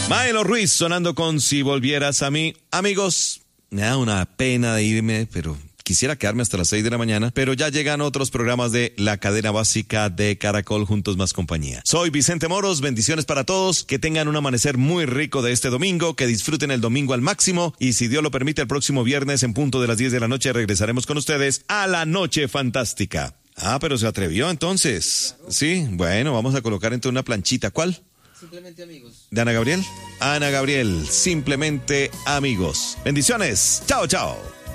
Maelo Ruiz sonando con Si Volvieras a Mí. Amigos, me da una pena de irme, pero quisiera quedarme hasta las 6 de la mañana, pero ya llegan otros programas de la cadena básica de Caracol, Juntos Más Compañía. Soy Vicente Moros, bendiciones para todos, que tengan un amanecer muy rico de este domingo, que disfruten el domingo al máximo, y si Dios lo permite, el próximo viernes en punto de las 10 de la noche regresaremos con ustedes a La Noche Fantástica. Ah, pero se atrevió entonces. Claro. Sí, bueno, vamos a colocar entonces una planchita. ¿Cuál? Simplemente Amigos. ¿De Ana Gabriel? Ana Gabriel, Simplemente Amigos. Bendiciones. Chao, chao.